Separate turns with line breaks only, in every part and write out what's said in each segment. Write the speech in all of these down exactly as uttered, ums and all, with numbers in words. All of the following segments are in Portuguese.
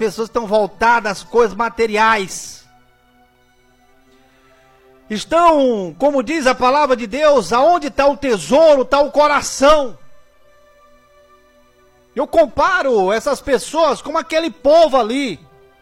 pessoas estão voltadas às coisas materiais. Estão, como diz a palavra de Deus, aonde está o tesouro, está o coração. Eu comparo essas pessoas com aquele povo ali,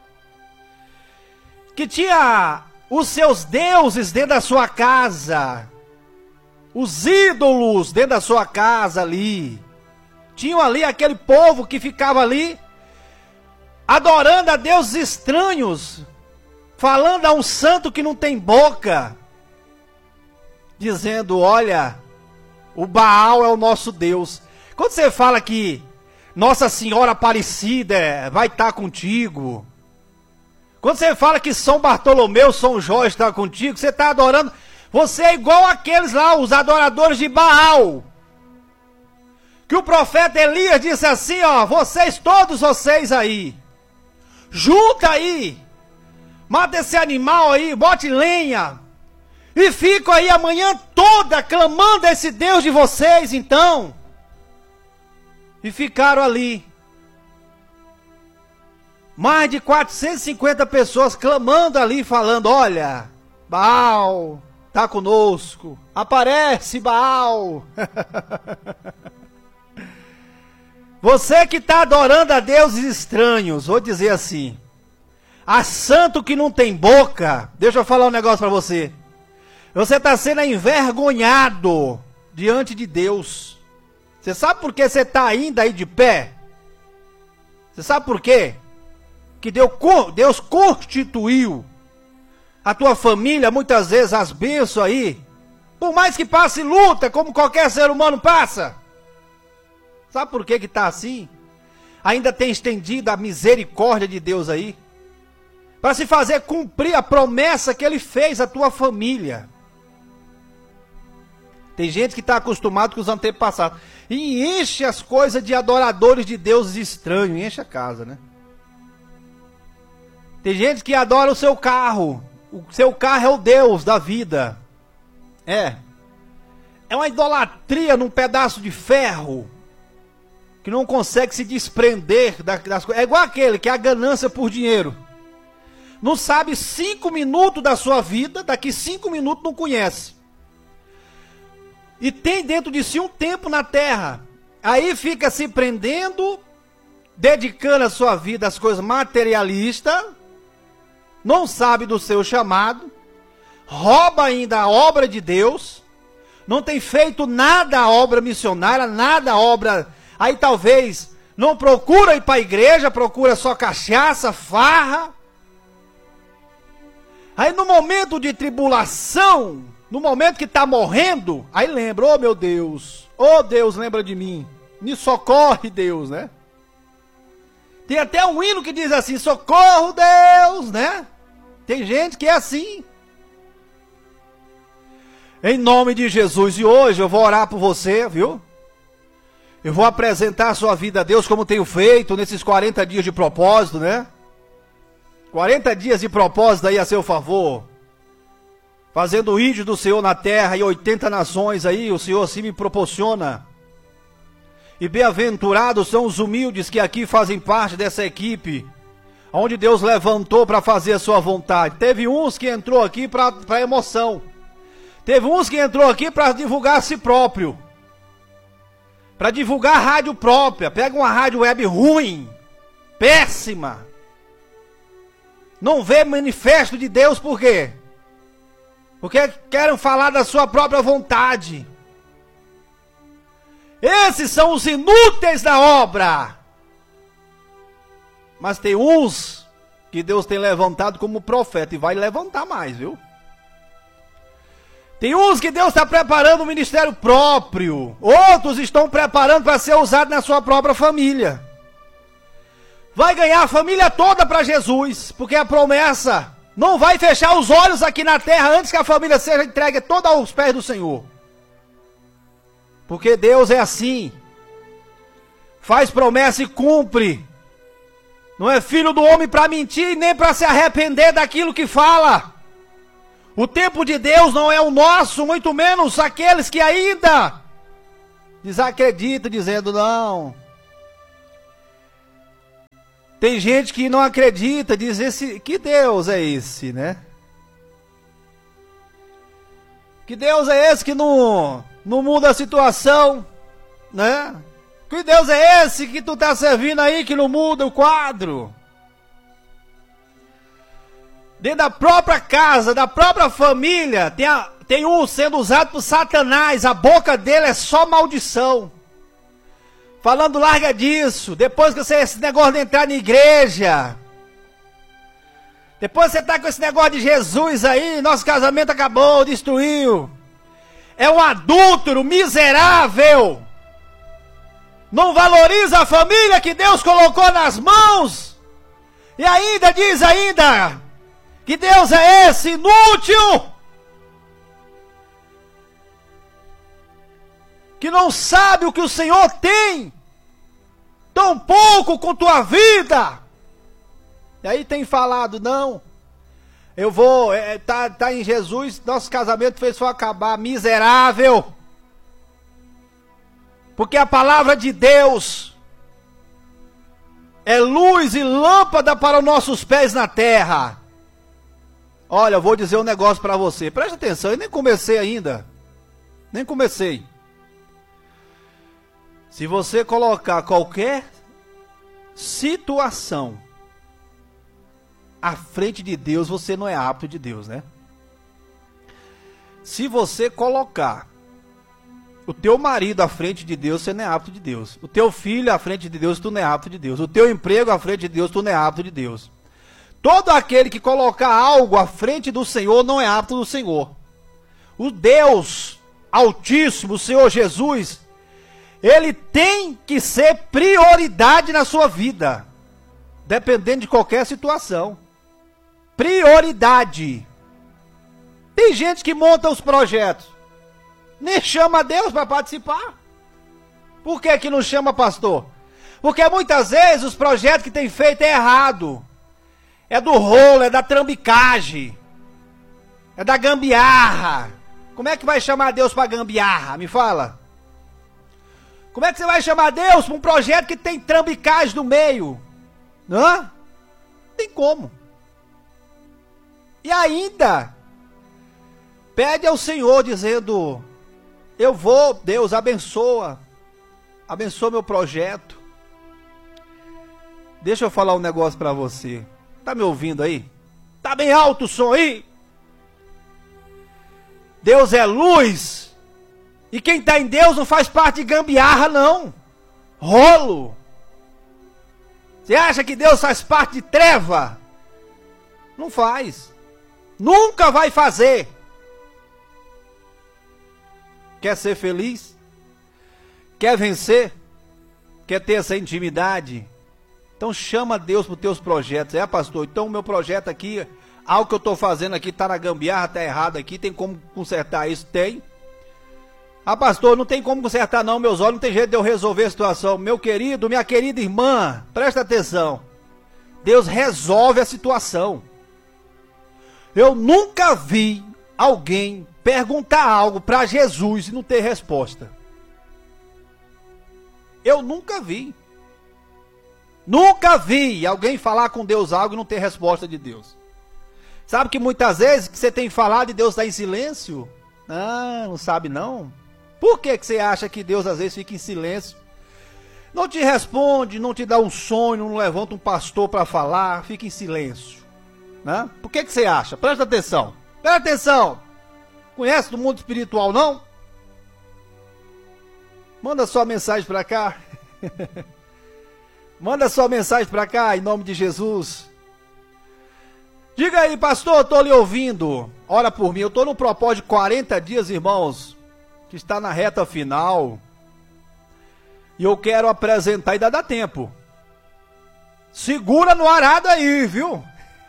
que tinha os seus deuses dentro da sua casa, os ídolos dentro da sua casa ali. Tinham ali aquele povo que ficava ali, adorando a deuses estranhos, falando a um santo que não tem boca, dizendo, olha, o Baal é o nosso Deus. Quando você fala que Nossa Senhora Aparecida vai estar contigo, quando você fala que São Bartolomeu, São Jorge está contigo, você está adorando, você é igual aqueles lá, os adoradores de Baal, que o profeta Elias disse assim, ó, vocês, todos vocês aí, junta aí, mata esse animal aí, bote lenha, e fico aí a manhã toda clamando a esse Deus de vocês, então. E ficaram ali. Mais de quatrocentas e cinquenta pessoas clamando ali, falando, olha, Baal está conosco, aparece Baal. Você que está adorando a deuses estranhos, vou dizer assim, a santo que não tem boca, deixa eu falar um negócio para você. Você está sendo envergonhado diante de Deus. Você sabe por que você está ainda aí de pé? Você sabe por quê? Que Deus, Deus constituiu a tua família, muitas vezes as bênçãos aí, por mais que passe luta, como qualquer ser humano passa. Sabe por que que está assim? Ainda tem estendido a misericórdia de Deus aí, para se fazer cumprir a promessa que Ele fez à tua família. Tem gente que está acostumado com os antepassados, e enche as coisas de adoradores de deuses estranhos, enche a casa, né? Tem gente que adora o seu carro, o seu carro é o Deus da vida. É. É uma idolatria num pedaço de ferro, que não consegue se desprender das coisas. É igual aquele que é a ganância por dinheiro. Não sabe cinco minutos da sua vida, daqui cinco minutos não conhece. E tem dentro de si um tempo na terra. Aí fica se prendendo, dedicando a sua vida às coisas materialistas, não sabe do seu chamado, rouba ainda a obra de Deus, não tem feito nada a obra missionária, nada a obra... Aí talvez não procura ir para a igreja, procura só cachaça, farra. Aí no momento de tribulação, no momento que está morrendo, aí lembra, oh meu Deus, oh Deus, lembra de mim, me socorre Deus, né? Tem até um hino que diz assim, socorro Deus, né? Tem gente que é assim. Em nome de Jesus, e hoje eu vou orar por você, viu? Eu vou apresentar a sua vida a Deus como tenho feito nesses quarenta dias de propósito, né? quarenta dias de propósito aí a seu favor. Fazendo o ídolo do Senhor na terra e oitenta nações aí, o Senhor assim me proporciona. E bem-aventurados são os humildes que aqui fazem parte dessa equipe, onde Deus levantou para fazer a sua vontade. Teve uns que entrou aqui para emoção. Teve uns que entrou aqui para divulgar a si próprio. Para divulgar a rádio própria. Pega uma rádio web ruim, péssima. Não vê manifesto de Deus, por quê? Porque querem falar da sua própria vontade. Esses são os inúteis da obra. Mas tem uns que Deus tem levantado como profeta, e vai levantar mais, viu? Tem uns que Deus está preparando um ministério próprio. Outros estão preparando para ser usado na sua própria família. Vai ganhar a família toda para Jesus. Porque a promessa não vai fechar os olhos aqui na terra antes que a família seja entregue toda aos pés do Senhor. Porque Deus é assim. Faz promessa e cumpre. Não é filho do homem para mentir, nem para se arrepender daquilo que fala. O tempo de Deus não é o nosso, muito menos aqueles que ainda desacreditam, dizendo não. Tem gente que não acredita, diz esse, que Deus é esse, né? Que Deus é esse que não, não muda a situação, né? Que Deus é esse que tu tá servindo aí que não muda o quadro? Dentro da própria casa, da própria família, tem, a, tem um sendo usado por Satanás, a boca dele é só maldição. Falando larga disso, depois que você, esse negócio de entrar na igreja, depois você tá com esse negócio de Jesus aí, nosso casamento acabou, destruiu. É um adúltero miserável. Não valoriza a família que Deus colocou nas mãos. E ainda diz ainda que Deus é esse inútil, que não sabe o que o Senhor tem, tão pouco com tua vida. E aí tem falado, não, eu vou, é, tá, tá em Jesus, nosso casamento fez só acabar, miserável. Porque a palavra de Deus é luz e lâmpada para os nossos pés na terra. Olha, eu vou dizer um negócio para você, preste atenção, eu nem comecei ainda, nem comecei. Se você colocar qualquer situação à frente de Deus, você não é apto de Deus, né? Se você colocar o teu marido à frente de Deus, você não é apto de Deus. O teu filho à frente de Deus, tu não é apto de Deus. O teu emprego à frente de Deus, tu não é apto de Deus. Todo aquele que colocar algo à frente do Senhor não é apto do Senhor. O Deus Altíssimo, o Senhor Jesus, Ele tem que ser prioridade na sua vida, dependendo de qualquer situação. Prioridade. Tem gente que monta os projetos, nem chama Deus para participar. Por que que não chama pastor? Porque muitas vezes os projetos que tem feito é errado. É do rolo, é da trambicagem, é da gambiarra. Como é que vai chamar Deus para gambiarra? Me fala. Como é que você vai chamar Deus para um projeto que tem trambicagem no meio? Hã? Não tem como. E ainda pede ao Senhor dizendo, eu vou, Deus abençoa, abençoa meu projeto. Deixa eu falar um negócio para você. Tá me ouvindo aí? Tá bem alto o som aí? Deus é luz. E quem está em Deus não faz parte de gambiarra, não. Rolo. Você acha que Deus faz parte de treva? Não faz. Nunca vai fazer. Quer ser feliz? Quer vencer? Quer ter essa intimidade? Então chama Deus para os teus projetos. É, pastor, então o meu projeto aqui, algo que eu estou fazendo aqui está na gambiarra, está errado aqui, tem como consertar isso? Tem. Ah, pastor, não tem como consertar não, meus olhos, não tem jeito de eu resolver a situação. Meu querido, minha querida irmã, presta atenção. Deus resolve a situação. Eu nunca vi alguém perguntar algo para Jesus e não ter resposta. Eu nunca vi. Nunca vi alguém falar com Deus algo e não ter resposta de Deus. Sabe que muitas vezes que você tem falado e Deus está em silêncio? Ah, não sabe não? Por que que você acha que Deus às vezes fica em silêncio? Não te responde, não te dá um sonho, não levanta um pastor para falar, fica em silêncio. Né? Por que que você acha? Presta atenção. Presta atenção. Conhece do mundo espiritual não? Manda sua mensagem para cá. Manda sua mensagem para cá, em nome de Jesus. Diga aí, pastor, eu estou lhe ouvindo. Ora por mim, eu estou no propósito de quarenta dias, irmãos, que está na reta final. E eu quero apresentar, ainda dá tempo. Segura no arado aí, viu?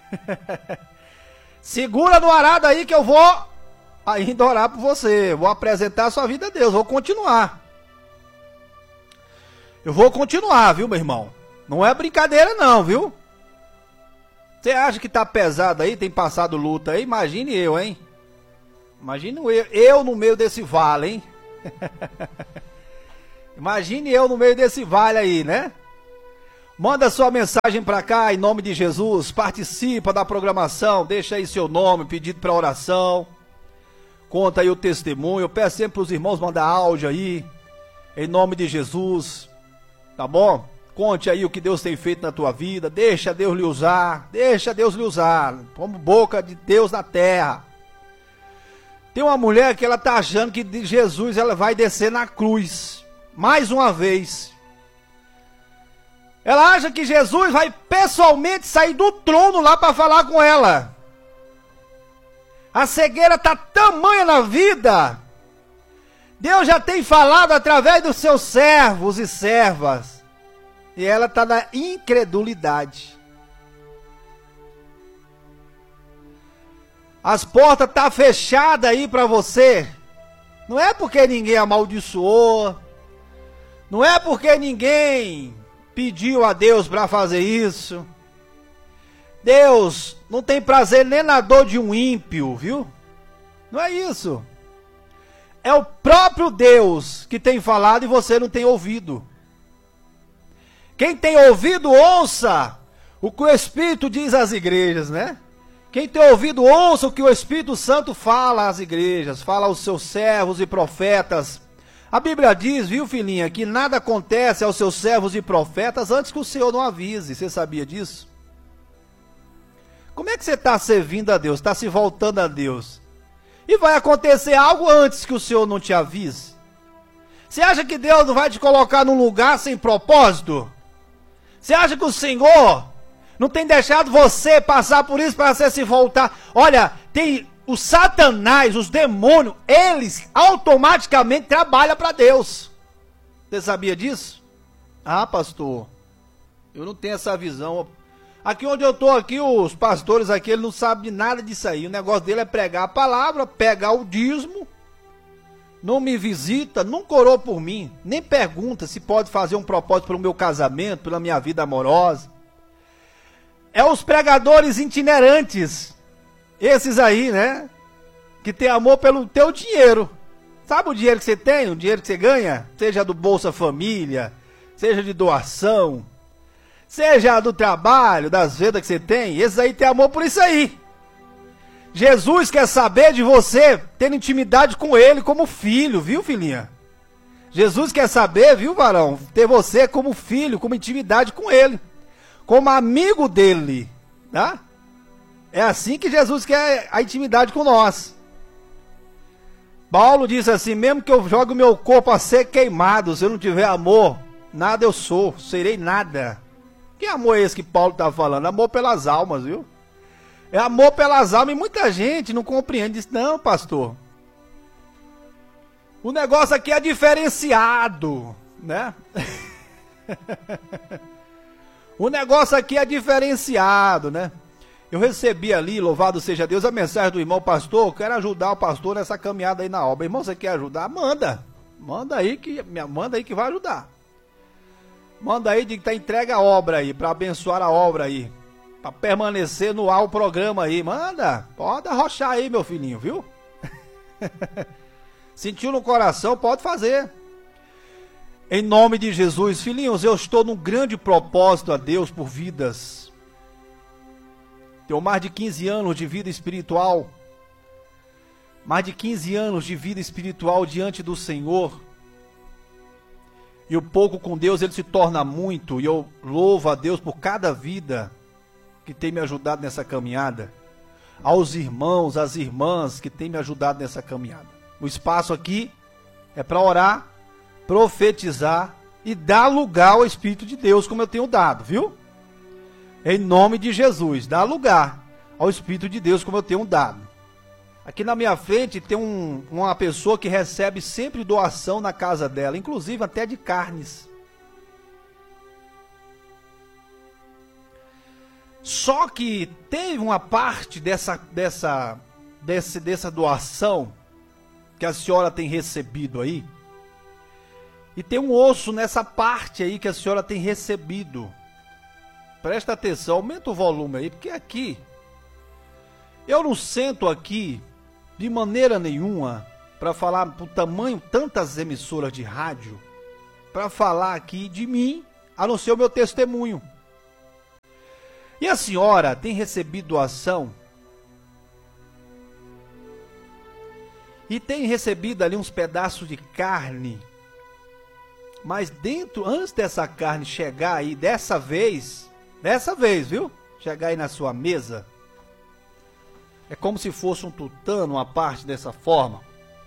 Segura no arado aí que eu vou ainda orar por você. Vou apresentar a sua vida a Deus, vou continuar. Eu vou continuar, viu, meu irmão? Não é brincadeira não, viu? Você acha que tá pesado aí, tem passado luta aí? Imagine eu, hein? Imagine eu, eu no meio desse vale, hein? Imagine eu no meio desse vale aí, né? Manda sua mensagem para cá, em nome de Jesus. Participa da programação, deixa aí seu nome, pedido para oração. Conta aí o testemunho. Eu peço sempre para os irmãos mandar áudio aí, em nome de Jesus. Tá bom? Conte aí o que Deus tem feito na tua vida. Deixa Deus lhe usar. Deixa Deus lhe usar. Como boca de Deus na terra. Tem uma mulher que ela tá achando que de Jesus ela vai descer na cruz. Mais uma vez. Ela acha que Jesus vai pessoalmente sair do trono lá para falar com ela. A cegueira tá tamanha na vida. Deus já tem falado através dos seus servos e servas. E ela está na incredulidade. As portas estão tá fechadas aí para você. Não é porque ninguém amaldiçoou. Não é porque ninguém pediu a Deus para fazer isso. Deus não tem prazer nem na dor de um ímpio, viu? Não é isso. É o próprio Deus que tem falado e você não tem ouvido. Quem tem ouvido, ouça o que o Espírito diz às igrejas, né? Quem tem ouvido, ouça o que o Espírito Santo fala às igrejas, fala aos seus servos e profetas. A Bíblia diz, viu, filhinha, que nada acontece aos seus servos e profetas antes que o Senhor não avise. Você sabia disso? Como é que você está servindo a Deus? Está se voltando a Deus? E vai acontecer algo antes que o Senhor não te avise? Você acha que Deus não vai te colocar num lugar sem propósito? Você acha que o Senhor não tem deixado você passar por isso para você se voltar? Olha, tem o Satanás, os demônios, eles automaticamente trabalham para Deus. Você sabia disso? Ah, pastor, eu não tenho essa visão. Aqui onde eu estou, aqui, os pastores aqui, eles não sabem de nada disso aí. O negócio dele é pregar a palavra, pegar o dízimo, não me visita, nunca orou por mim, nem pergunta se pode fazer um propósito para o meu casamento, pela minha vida amorosa. É os pregadores itinerantes, esses aí, né, que tem amor pelo teu dinheiro. Sabe o dinheiro que você tem, o dinheiro que você ganha? Seja do Bolsa Família, seja de doação, seja do trabalho, das vendas que você tem, esses aí tem amor por isso aí. Jesus quer saber de você ter intimidade com ele como filho, viu, filhinha? Jesus quer saber, viu, varão, ter você como filho, como intimidade com ele, como amigo dele, tá? É assim que Jesus quer a intimidade com nós. Paulo disse assim, mesmo que eu jogue o meu corpo a ser queimado, se eu não tiver amor, nada eu sou, serei nada. Que amor é esse que Paulo está falando? Amor pelas almas, viu? É amor pelas almas e muita gente não compreende isso. Não, pastor. O negócio aqui é diferenciado, né? O negócio aqui é diferenciado, né? Eu recebi ali, louvado seja Deus, a mensagem do irmão pastor, eu quero ajudar o pastor nessa caminhada aí na obra. Irmão, você quer ajudar? Manda. Manda aí que, manda aí que vai ajudar. Manda aí de que tá entregue a obra aí, para abençoar a obra aí. Para permanecer no ar o programa aí. Manda, pode arrochar aí, meu filhinho, viu? Sentiu no coração, pode fazer. Em nome de Jesus, filhinhos, eu estou num grande propósito a Deus por vidas. Tenho mais de quinze anos de vida espiritual. Mais de quinze anos de vida espiritual diante do Senhor. E o pouco com Deus, ele se torna muito. E eu louvo a Deus por cada vida que tem me ajudado nessa caminhada. Aos irmãos, às irmãs que tem me ajudado nessa caminhada. O espaço aqui é para orar, profetizar e dar lugar ao Espírito de Deus, como eu tenho dado, viu? Em nome de Jesus, dá lugar ao Espírito de Deus, como eu tenho dado. Aqui na minha frente tem um, uma pessoa que recebe sempre doação na casa dela, inclusive até de carnes. Só que teve uma parte dessa, dessa, desse, dessa doação que a senhora tem recebido aí. E tem um osso nessa parte aí que a senhora tem recebido. Presta atenção, aumenta o volume aí, porque aqui, eu não sento aqui de maneira nenhuma para falar por tamanho tantas emissoras de rádio, para falar aqui de mim, a não ser o meu testemunho. E a senhora tem recebido doação e tem recebido ali uns pedaços de carne, mas dentro, antes dessa carne chegar aí, dessa vez, dessa vez, viu? Chegar aí na sua mesa, é como se fosse um tutano, uma parte dessa forma.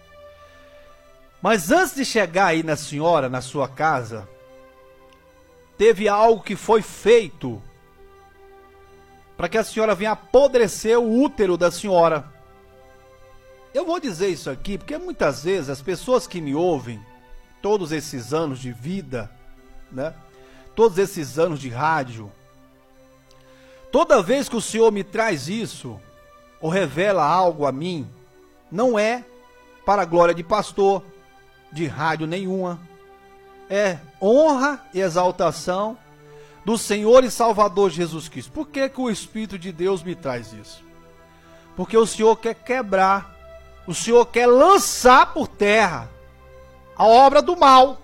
Mas antes de chegar aí na senhora, na sua casa, teve algo que foi feito para que a senhora venha apodrecer o útero da senhora. Eu vou dizer isso aqui porque muitas vezes as pessoas que me ouvem, todos esses anos de vida, né? Todos esses anos de rádio, toda vez que o Senhor me traz isso, ou revela algo a mim, não é para a glória de pastor, de rádio nenhuma, é honra e exaltação do Senhor e Salvador Jesus Cristo. Por que que o Espírito de Deus me traz isso? Porque o Senhor quer quebrar, o Senhor quer lançar por terra a obra do mal,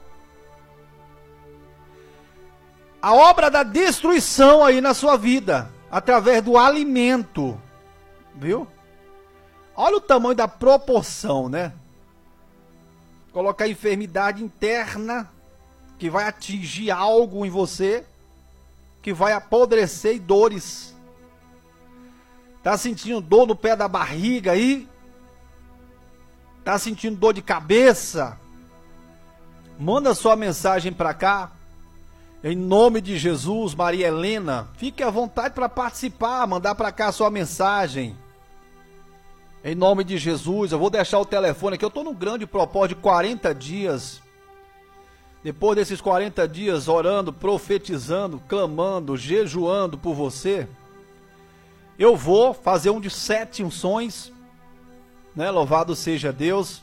a obra da destruição aí na sua vida, através do alimento, viu? Olha o tamanho da proporção, né? Colocar enfermidade interna que vai atingir algo em você, que vai apodrecer e dores. Tá sentindo dor no pé da barriga aí? Tá sentindo dor de cabeça? Manda sua mensagem para cá. Em nome de Jesus, Maria Helena, fique à vontade para participar, mandar para cá a sua mensagem. Em nome de Jesus, eu vou deixar o telefone aqui. Eu estou num grande propósito de quarenta dias. Depois desses quarenta dias orando, profetizando, clamando, jejuando por você, eu vou fazer um de sete unções, né? Louvado seja Deus.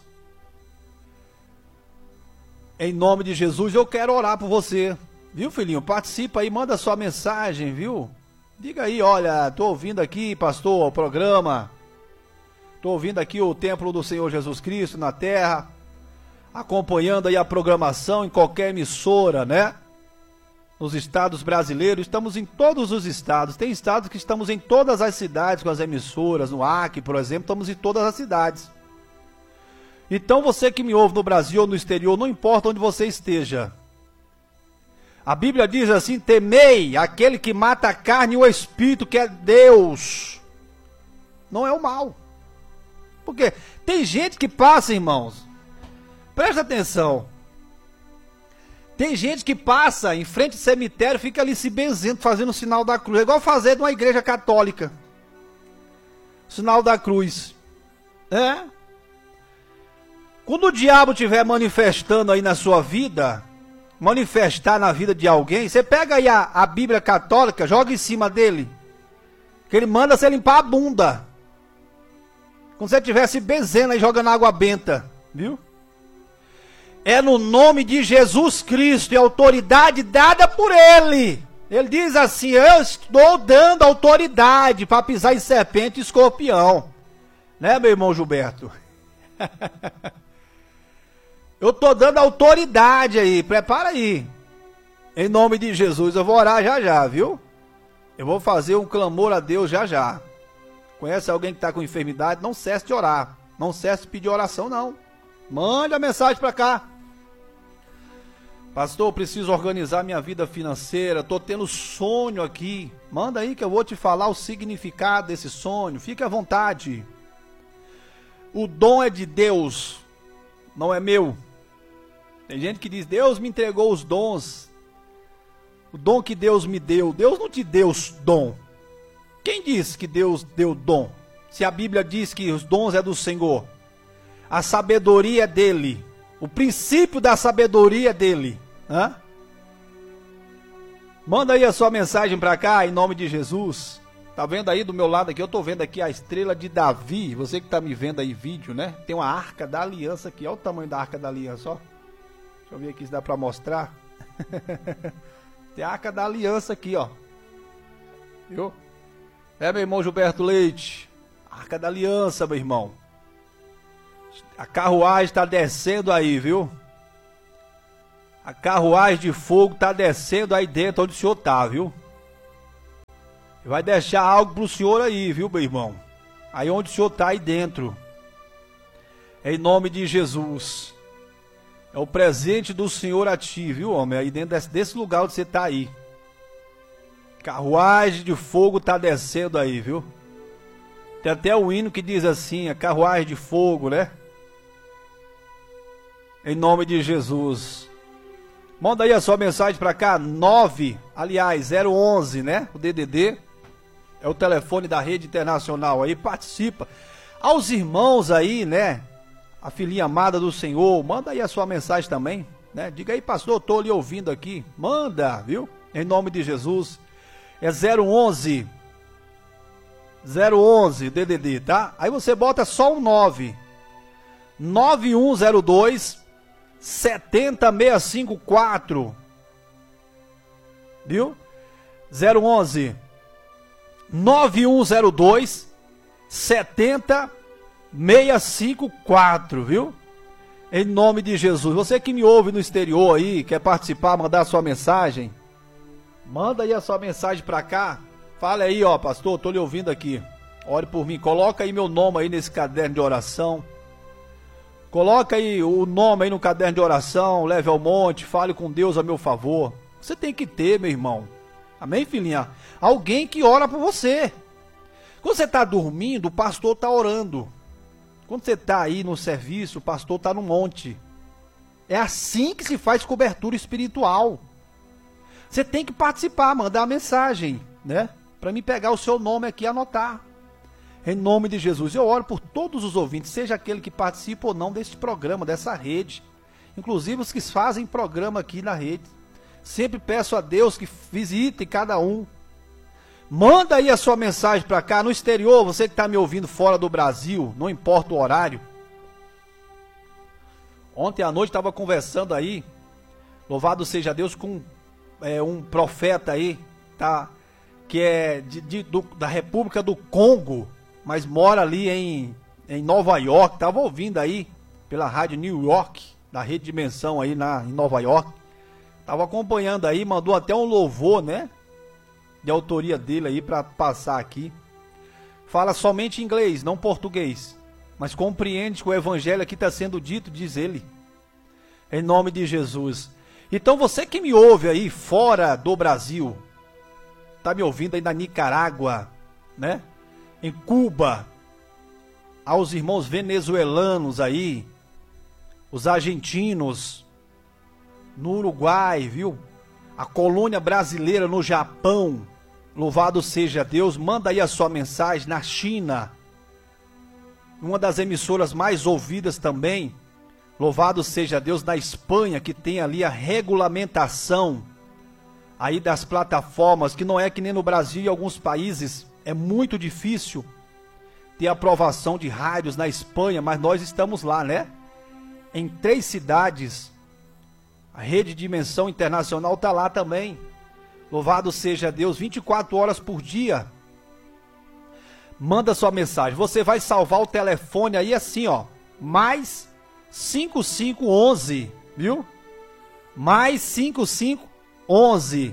Em nome de Jesus, eu quero orar por você. Viu, filhinho? Participa aí, manda sua mensagem, viu? Diga aí, olha, estou ouvindo aqui, pastor, o programa. Estou ouvindo aqui o templo do Senhor Jesus Cristo na terra. Acompanhando aí a programação em qualquer emissora, né? Nos estados brasileiros, estamos em todos os estados. Tem estados que estamos em todas as cidades com as emissoras. No Acre, por exemplo, estamos em todas as cidades. Então você que me ouve no Brasil ou no exterior, não importa onde você esteja. A Bíblia diz assim: temei aquele que mata a carne e o espírito, que é Deus. Não é o mal. Porque tem gente que passa, irmãos. Presta atenção. Tem gente que passa em frente ao cemitério, fica ali se benzendo, fazendo o sinal da cruz. É igual fazer numa igreja católica. Sinal da cruz. É. Quando o diabo estiver manifestando aí na sua vida, manifestar na vida de alguém, você pega aí a, a Bíblia católica, joga em cima dele, que ele manda você limpar a bunda. Quando você estiver se benzendo aí, jogando água benta, viu? É no nome de Jesus Cristo e autoridade dada por Ele. Ele diz assim: eu estou dando autoridade para pisar em serpente e escorpião. Né, meu irmão Gilberto? Eu estou dando autoridade aí, prepara aí. Em nome de Jesus, eu vou orar já já, viu? Eu vou fazer um clamor a Deus já já. Conhece alguém que está com enfermidade? Não cesse de orar. Não cesse de pedir oração, não. Mande a mensagem para cá. Pastor, eu preciso organizar minha vida financeira. Estou tendo sonho aqui. Manda aí que eu vou te falar o significado desse sonho. Fique à vontade. O dom é de Deus, não é meu. Tem gente que diz: Deus me entregou os dons. O dom que Deus me deu. Deus não te deu os dom. Quem disse que Deus deu dom? Se a Bíblia diz que os dons é do Senhor. A sabedoria é dele. O princípio da sabedoria é dele. Hã? Manda aí a sua mensagem para cá, em nome de Jesus. Tá vendo aí do meu lado aqui? Eu tô vendo aqui a estrela de Davi. Você que tá me vendo aí vídeo, né? Tem uma arca da aliança aqui. Olha o tamanho da arca da aliança, ó. Deixa eu ver aqui se dá para mostrar. Tem a arca da aliança aqui, ó. Viu? É, meu irmão Gilberto Leite. Arca da aliança, meu irmão. A carruagem está descendo aí, viu? A carruagem de fogo está descendo aí dentro onde o senhor está, viu? Vai deixar algo pro senhor aí, viu, meu irmão? Aí onde o senhor está aí dentro. Em nome de Jesus. É o presente do Senhor a ti, viu, homem? Aí dentro desse, desse lugar onde você está aí. Carruagem de fogo está descendo aí, viu? Tem até o hino que diz assim, a carruagem de fogo, né? Em nome de Jesus. Manda aí a sua mensagem para cá, nove, aliás, zero onze, né? O D D D. É o telefone da Rede Internacional aí, participa. Aos irmãos aí, né? A filhinha amada do Senhor, manda aí a sua mensagem também, né? Diga aí, pastor, eu tô lhe ouvindo aqui. Manda, viu? Em nome de Jesus. É zero onze. zero onze, D D D, tá? Aí você bota só um nove. nove um zero dois, sete zero seis cinco quatro. Viu? zero onze. nove um zero dois, sete zero seis cinco quatro, viu? Em nome de Jesus. Você que me ouve no exterior aí, quer participar, mandar sua mensagem, manda aí a sua mensagem pra cá. Fala aí, ó, pastor, tô lhe ouvindo aqui. Ore por mim. Coloca aí meu nome aí nesse caderno de oração. Coloca aí o nome aí no caderno de oração. Leve ao monte, fale com Deus a meu favor. Você tem que ter, meu irmão. Amém, filhinha? Alguém que ora por você. Quando você está dormindo, o pastor está orando. Quando você está aí no serviço, o pastor está no monte. É assim que se faz cobertura espiritual. Você tem que participar, mandar uma mensagem, né? Para mim pegar o seu nome aqui e anotar. Em nome de Jesus. Eu oro por todos os ouvintes, seja aquele que participa ou não deste programa, dessa rede. Inclusive os que fazem programa aqui na rede. Sempre peço a Deus que visite cada um. Manda aí a sua mensagem para cá, no exterior, você que está me ouvindo fora do Brasil, não importa o horário. Ontem à noite estava conversando aí, louvado seja Deus, com é, um profeta aí, tá, que é de, de, do, da República do Congo, mas mora ali em, em Nova York. Estava ouvindo aí pela rádio New York, da Rede Dimensão aí na, em Nova York. Estava acompanhando aí, mandou até um louvor, né? De autoria dele aí para passar aqui. Fala somente inglês, não português. Mas compreende que o evangelho aqui está sendo dito, diz ele. Em nome de Jesus. Então você que me ouve aí fora do Brasil, está me ouvindo aí na Nicarágua, né? Em Cuba, aos irmãos venezuelanos aí, os argentinos, no Uruguai, viu? A colônia brasileira no Japão, louvado seja Deus. Manda aí a sua mensagem. Na China, uma das emissoras mais ouvidas também, louvado seja Deus. Na Espanha, que tem ali a regulamentação aí das plataformas, que não é que nem no Brasil e alguns países, é muito difícil ter aprovação de rádios na Espanha, mas nós estamos lá, né? Em três cidades, a Rede Dimensão Internacional está lá também. Louvado seja Deus, vinte e quatro horas por dia. Manda sua mensagem. Você vai salvar o telefone aí assim, ó. Mais cinco cinco onze, viu? Mais cinco cinco onze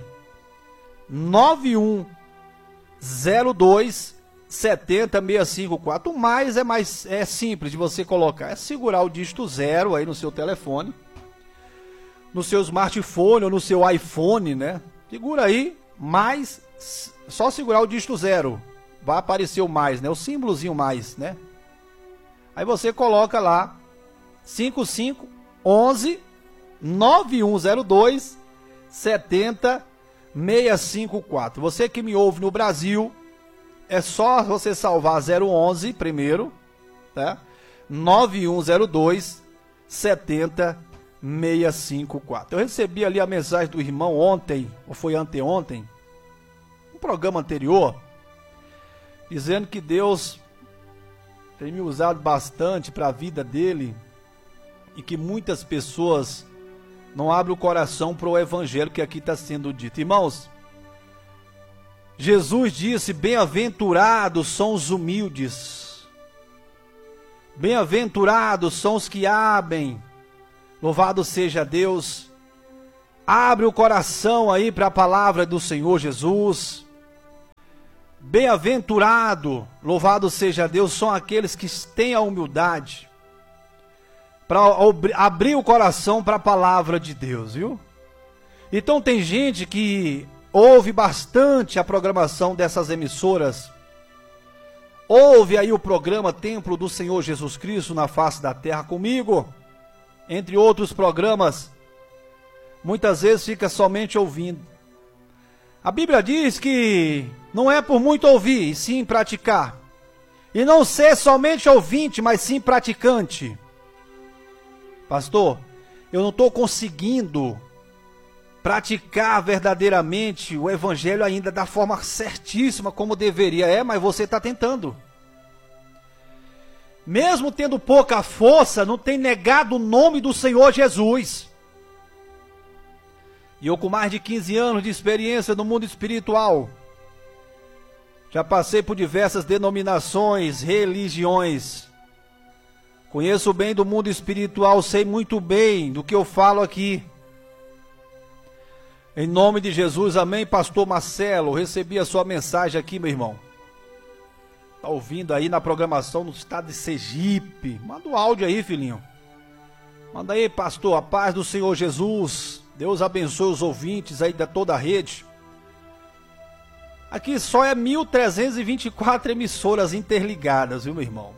nove um zero dois sete zero seis cinco quatro. O mais é mais é simples de você colocar. É segurar o dígito zero aí no seu telefone, no seu smartphone ou no seu iPhone, né? Segura aí, mais, só segurar o dígito zero, vai aparecer o mais, né? O símbolozinho mais, né? Aí você coloca lá, cinco cinco onze nove um zero dois sete zero seis cinco quatro. Você que me ouve no Brasil, é só você salvar zero onze primeiro, tá? nove um zero dois sete zero seis cinco quatro. Eu recebi ali a mensagem do irmão ontem, ou foi anteontem, um programa anterior, dizendo que Deus tem me usado bastante para a vida dele e que muitas pessoas não abrem o coração para o evangelho que aqui está sendo dito. Irmãos, Jesus disse: bem-aventurados são os humildes, bem-aventurados são os que abrem, louvado seja Deus, Abre o coração aí para a palavra do Senhor Jesus. Bem-aventurado, louvado seja Deus, são aqueles que têm a humildade para abrir o coração para a palavra de Deus, viu? Então tem gente que ouve bastante a programação dessas emissoras, ouve aí o programa Templo do Senhor Jesus Cristo na face da terra comigo, entre outros programas, muitas vezes fica somente ouvindo. A Bíblia diz que não é por muito ouvir, e sim praticar. E não ser somente ouvinte, mas sim praticante. Pastor, eu não estou conseguindo praticar verdadeiramente o evangelho ainda da forma certíssima como deveria. É, mas você está tentando. Mesmo tendo pouca força, não tem negado o nome do Senhor Jesus. E eu com mais de quinze anos de experiência no mundo espiritual, já passei por diversas denominações, religiões. Conheço bem do mundo espiritual, sei muito bem do que eu falo aqui. Em nome de Jesus, amém, pastor Marcelo, recebi a sua mensagem aqui, meu irmão. Tá ouvindo aí na programação no estado de Sergipe. Manda o áudio aí, filhinho. Manda aí, pastor, a paz do Senhor Jesus. Deus abençoe os ouvintes aí de toda a rede. Aqui só é mil trezentas e vinte e quatro emissoras interligadas, viu, meu irmão?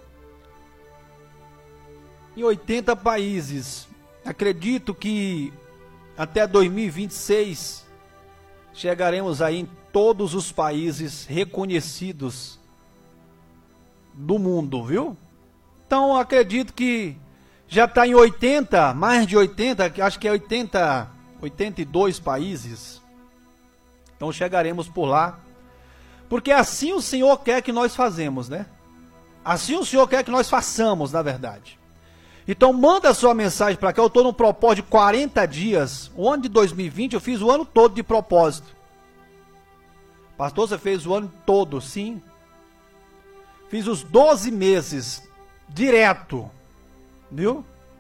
Em oitenta países. Acredito que até dois mil e vinte e seis chegaremos aí em todos os países reconhecidos do mundo, viu? Então acredito que já está em oitenta, mais de oitenta, acho que é oitenta, oitenta e dois países. Então chegaremos por lá. Porque assim o Senhor quer que nós fazemos, né? Assim o Senhor quer que nós façamos, na verdade. Então manda a sua mensagem para cá. Eu estou no propósito de quarenta dias. O ano de dois mil e vinte eu fiz o ano todo de propósito. Pastor, você fez o ano todo? Sim. Fiz os doze meses direto. Viu?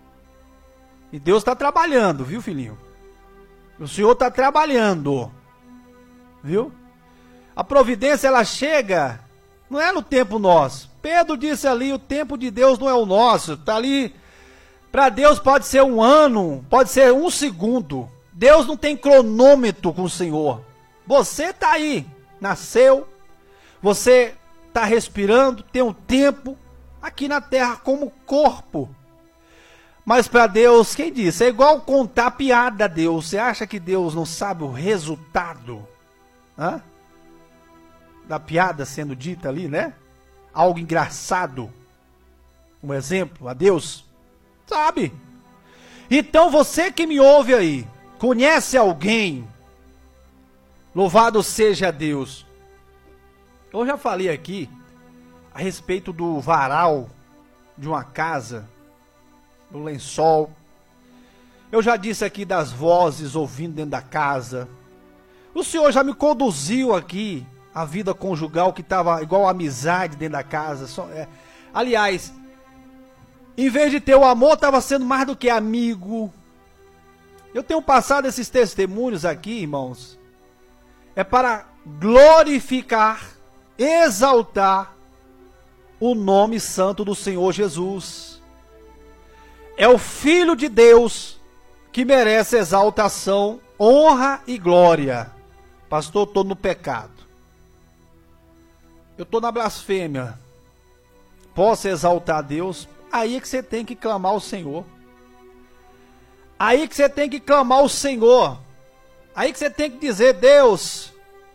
E Deus está trabalhando, viu, filhinho? O Senhor está trabalhando. Viu? A providência, ela chega, não é no tempo nosso. Pedro disse ali, o tempo de Deus não é o nosso. Está ali, para Deus pode ser um ano, pode ser um segundo. Deus não tem cronômetro com o Senhor. Você está aí, nasceu, você está respirando, tem um tempo aqui na terra como corpo. Mas para Deus, quem disse? É igual contar piada a Deus. Você acha que Deus não sabe o resultado? Hã? Da piada sendo dita ali, né? Algo engraçado. Um exemplo a Deus. Sabe? Então você que me ouve aí, conhece alguém? Louvado seja Deus. Eu já falei aqui a respeito do varal de uma casa, do lençol. Eu já disse aqui das vozes ouvindo dentro da casa. O Senhor já me conduziu aqui a vida conjugal que estava igual a amizade dentro da casa. Só, é. Aliás, em vez de ter o amor, estava sendo mais do que amigo. Eu tenho passado esses testemunhos aqui, irmãos, é para glorificar, exaltar o nome santo do Senhor Jesus. É o Filho de Deus que merece exaltação, honra e glória. Pastor, estou no pecado. Eu estou na blasfêmia. Posso exaltar a Deus? Aí é que você tem que clamar ao Senhor. Aí que você tem que clamar ao Senhor. Aí que você tem que dizer, Deus,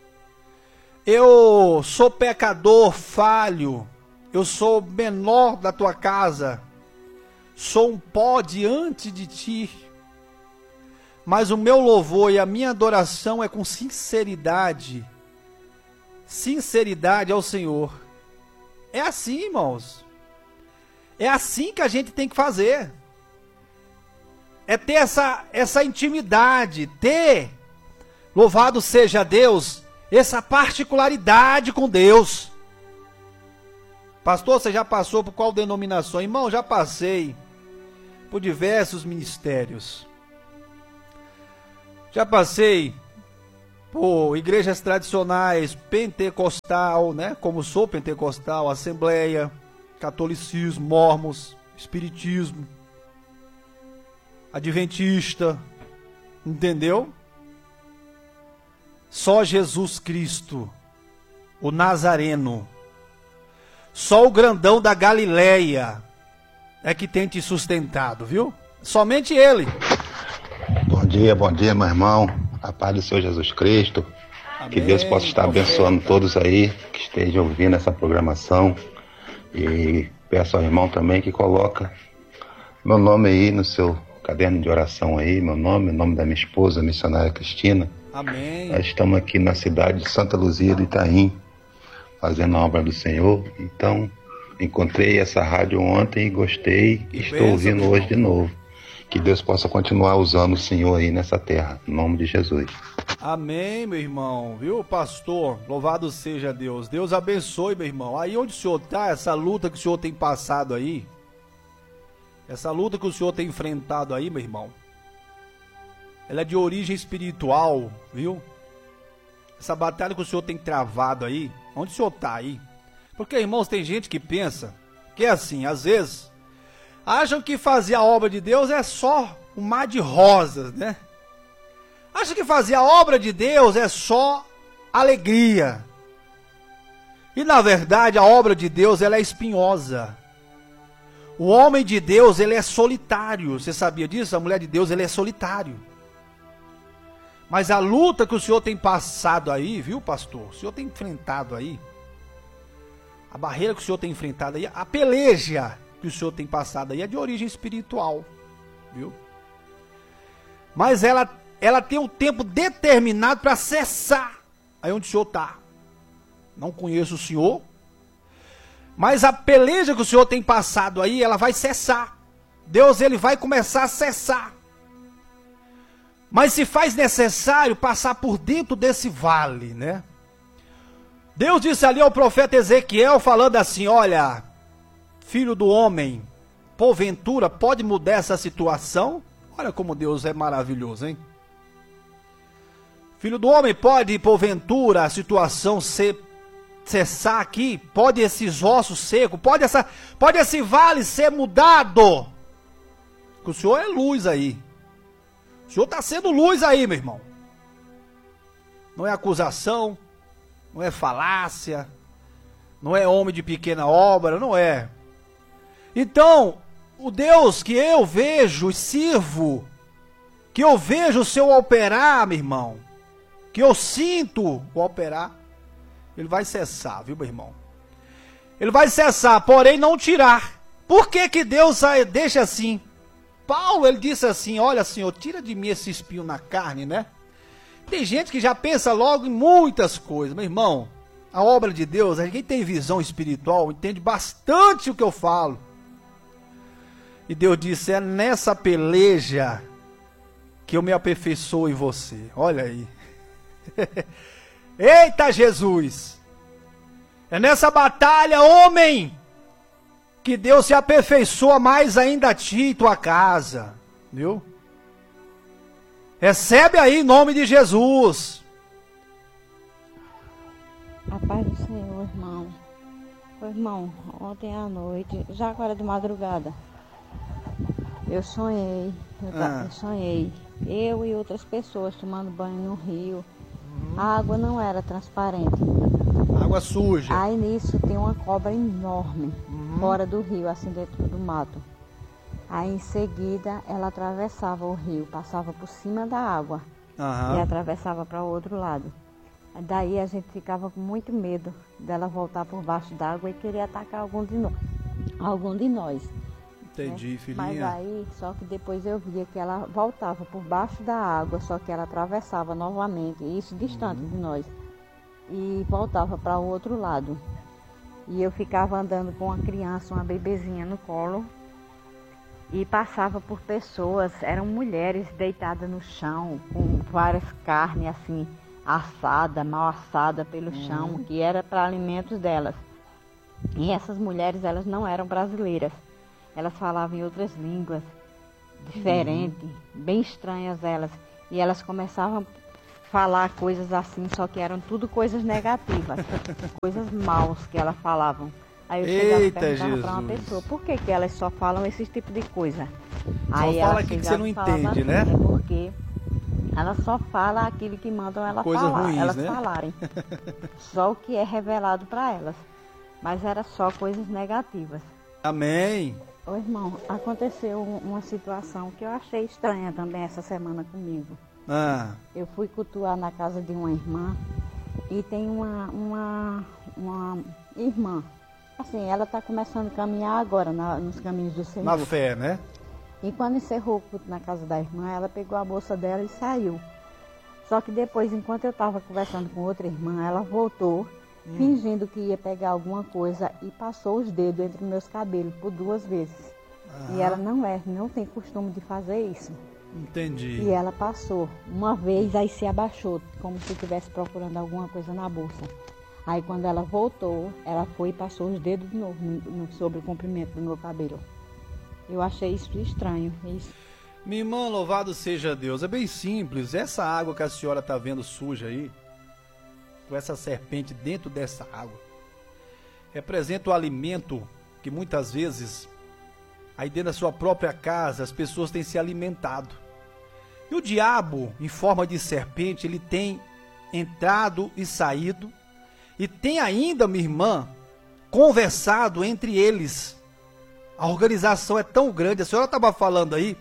eu sou pecador, falho. Eu sou menor da tua casa. Sou um pó diante de ti. Mas o meu louvor e a minha adoração é com sinceridade. Sinceridade ao Senhor. É assim, irmãos. É assim que a gente tem que fazer. É ter essa, essa intimidade. Ter, louvado seja Deus, essa particularidade com Deus. Pastor, você já passou por qual denominação? Irmão, já passei por diversos ministérios. Já passei por igrejas tradicionais, pentecostal, né? Como sou pentecostal, assembleia, catolicismo, mormons, espiritismo, adventista, entendeu? Só Jesus Cristo, o Nazareno, só o grandão da Galileia é que tem te sustentado, viu? Somente Ele.
Bom dia, bom dia, meu irmão. A paz do Senhor Jesus Cristo. Amém. Que Deus possa estar abençoando todos aí que estejam ouvindo essa programação. E peço ao irmão também que coloca meu nome aí no seu caderno de oração aí, meu nome, o nome da minha esposa, a missionária Cristina.
Amém.
Nós estamos aqui na cidade de Santa Luzia do Itaim, fazendo a obra do Senhor. Então, encontrei essa rádio ontem e gostei e estou ouvindo hoje de novo. Que Deus possa continuar usando o Senhor aí nessa terra, em nome de Jesus.
Amém, meu irmão, viu, pastor? Louvado seja Deus. Deus abençoe, meu irmão. Aí onde o senhor está, essa luta que o senhor tem passado aí, essa luta que o senhor tem enfrentado aí, meu irmão, ela é de origem espiritual, viu? Essa batalha que o senhor tem travado aí, onde o senhor está aí? Porque, irmãos, tem gente que pensa que é assim, às vezes, acham que fazer a obra de Deus é só um mar de rosas, né? Acham que fazer a obra de Deus é só alegria. E na verdade a obra de Deus ela é espinhosa. O homem de Deus ele é solitário. Você sabia disso? A mulher de Deus ele é solitário. Mas a luta que o senhor tem passado aí, viu, pastor? O senhor tem enfrentado aí. A barreira que o senhor tem enfrentado aí, a peleja que o senhor tem passado aí é de origem espiritual, viu? Mas ela, ela tem um tempo determinado para cessar aí onde o senhor está. Não conheço o senhor, mas a peleja que o senhor tem passado aí, ela vai cessar. Deus ele vai começar a cessar. Mas se faz necessário passar por dentro desse vale, né? Deus disse ali ao profeta Ezequiel, falando assim, olha, filho do homem, porventura pode mudar essa situação? Olha como Deus é maravilhoso, hein? Filho do homem, pode porventura a situação ser, cessar aqui? Pode esses ossos secos, pode, essa, pode esse vale ser mudado? Porque o Senhor é luz aí. O Senhor está sendo luz aí, meu irmão. Não é acusação, não é falácia, não é homem de pequena obra, não é. Então, o Deus que eu vejo e sirvo, que eu vejo o seu operar, meu irmão, que eu sinto o operar, ele vai cessar, viu, meu irmão? Ele vai cessar, porém não tirar. Por que que Deus deixa assim? Paulo, ele disse assim, olha, Senhor, tira de mim esse espinho na carne, né? Tem gente que já pensa logo em muitas coisas, meu irmão. A obra de Deus, quem tem visão espiritual, entende bastante o que eu falo. E Deus disse, é nessa peleja que eu me aperfeiçoo em você. Olha aí. Eita Jesus! É nessa batalha, homem, que Deus se aperfeiçoa mais ainda a ti e tua casa. Viu? Recebe aí em nome de Jesus.
A paz do Senhor, irmão. Ô, irmão, ontem à noite, já agora de madrugada, eu sonhei, eu, ah. eu sonhei, eu e outras pessoas tomando banho no rio. Uhum. A água não era transparente.
Água suja.
Aí nisso tem uma cobra enorme, uhum, fora do rio, assim dentro do mato. Aí em seguida ela atravessava o rio, passava por cima da água, uhum, e atravessava para o outro lado. Daí a gente ficava com muito medo dela voltar por baixo d'água e querer atacar algum de nós. Algum de nós.
Entendi, né, filhinha.
Mas aí, só que depois eu via que ela voltava por baixo da água, só que ela atravessava novamente, isso distante, uhum, de nós, e voltava para o outro lado. E eu ficava andando com uma criança, uma bebezinha no colo, e passava por pessoas, eram mulheres deitadas no chão, com várias carnes assim, assada, mal assada pelo uhum, chão, que era para alimentos delas. E essas mulheres, elas não eram brasileiras. Elas falavam em outras línguas, diferentes, uhum, bem estranhas elas. E elas começavam a falar coisas assim, só que eram tudo coisas negativas, coisas maus que elas falavam. Aí eu chegava e perguntava para uma pessoa, por que que elas só falam esse tipo de coisa?
Só
Aí
fala
ela
aqui que você não entende,
assim,
né?
É porque ela só fala aquilo que mandam ela
Coisas
falar,
ruins,
elas
né?
falarem. Só o que é revelado para elas. Mas era só coisas negativas.
Amém.
Ô irmão, aconteceu uma situação que eu achei estranha também essa semana comigo.
Ah.
Eu fui cultuar na casa de uma irmã e tem uma, uma, uma irmã. Assim, ela está começando a caminhar agora na, nos caminhos do Senhor.
Na fé, né?
E quando encerrou o culto na casa da irmã, ela pegou a bolsa dela e saiu. Só que depois, enquanto eu estava conversando com outra irmã, ela voltou, hum. fingindo que ia pegar alguma coisa e passou os dedos entre meus cabelos por duas vezes. Ah. E ela não é, não tem costume de fazer isso.
Entendi.
E ela passou uma vez, aí se abaixou, como se estivesse procurando alguma coisa na bolsa. Aí quando ela voltou, ela foi e passou os dedos de novo no, no, sobre o comprimento do meu cabelo. Eu achei isso estranho. Isso.
Minha irmã, louvado seja Deus. É bem simples. Essa água que a senhora está vendo suja aí, com essa serpente dentro dessa água, representa o alimento que muitas vezes, aí dentro da sua própria casa, as pessoas têm se alimentado. E o diabo, em forma de serpente, ele tem entrado e saído, e tem ainda, minha irmã, conversado entre eles. A organização é tão grande, a senhora estava falando aí,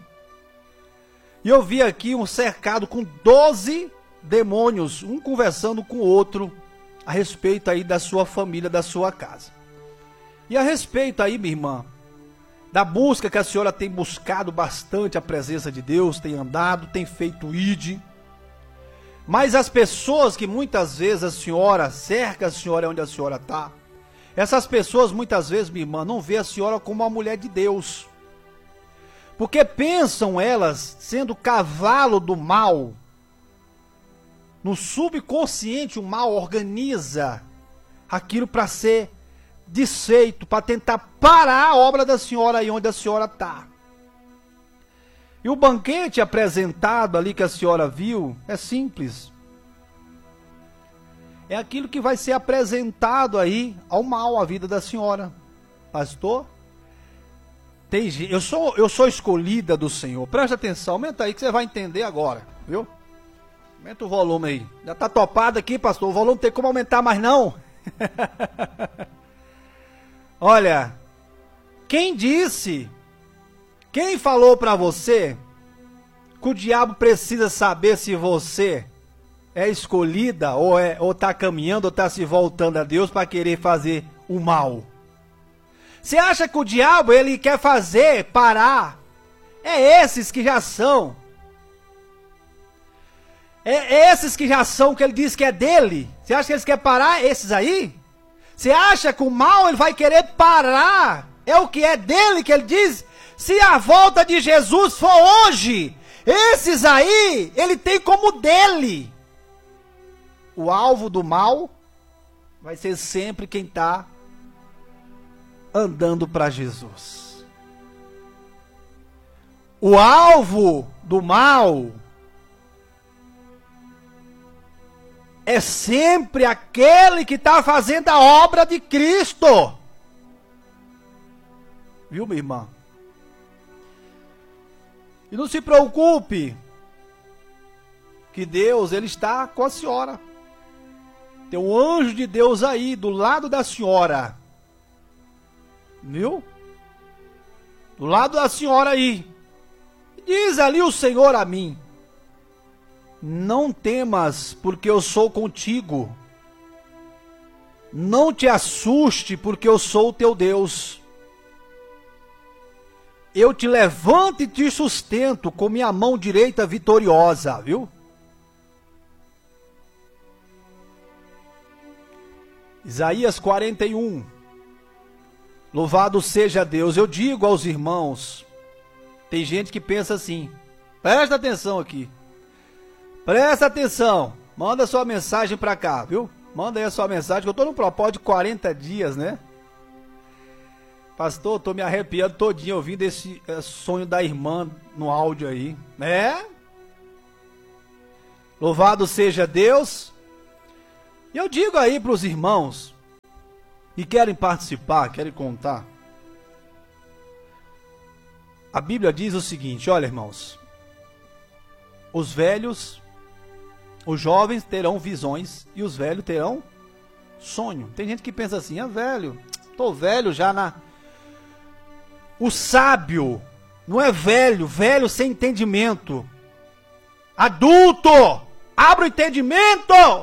e eu vi aqui um cercado com doze demônios, um conversando com o outro, a respeito aí da sua família, da sua casa. E a respeito aí, minha irmã, da busca que a senhora tem buscado bastante a presença de Deus, tem andado, tem feito I D. Mas as pessoas que muitas vezes a senhora cerca a senhora onde a senhora está, essas pessoas muitas vezes, minha irmã, não vê a senhora como uma mulher de Deus. Porque pensam elas sendo cavalo do mal. No subconsciente o mal organiza aquilo para ser desfeito, para tentar parar a obra da senhora aí onde a senhora está. E o banquete apresentado ali que a senhora viu é simples. É aquilo que vai ser apresentado aí ao mal, à vida da senhora. Pastor, tem, eu, sou, eu sou escolhida do Senhor. Presta atenção, aumenta aí que você vai entender agora, viu? Aumenta o volume aí. Já está topado aqui, pastor. O volume não tem como aumentar mais não. Olha, quem disse, quem falou para você que o diabo precisa saber se você é escolhida ou é ou tá caminhando ou está se voltando a Deus para querer fazer o mal? Você acha que o diabo ele quer fazer parar? É esses que já são. É esses que já são que ele diz que é dele. Você acha que eles querem parar esses aí? Você acha que o mal ele vai querer parar? É o que é dele que ele diz? Se a volta de Jesus for hoje, esses aí, ele tem como dele. O alvo do mal vai ser sempre quem está andando para Jesus. O alvo do mal é sempre aquele que está fazendo a obra de Cristo. Viu, minha irmã? E não se preocupe, que Deus, ele está com a senhora. Tem um anjo de Deus aí, do lado da senhora. Viu? Do lado da senhora aí. Diz ali o Senhor a mim: não temas, porque eu sou contigo. Não te assuste, porque eu sou o teu Deus. Eu te levanto e te sustento com minha mão direita vitoriosa, viu? Isaías quarenta e um. Louvado seja Deus. Eu digo aos irmãos, tem gente que pensa assim, presta atenção aqui. Presta atenção, manda sua mensagem para cá, viu? Manda aí a sua mensagem, que eu estou no propósito de quarenta dias, né? Pastor, estou me arrepiando todinho ouvindo esse é, sonho da irmã no áudio aí, né? Louvado seja Deus. E eu digo aí para os irmãos que querem participar, querem contar. A Bíblia diz o seguinte, olha irmãos, os velhos, os jovens terão visões e os velhos terão sonho. Tem gente que pensa assim, ah velho, tô velho já na... O sábio não é velho, velho sem entendimento. Adulto, abra o entendimento.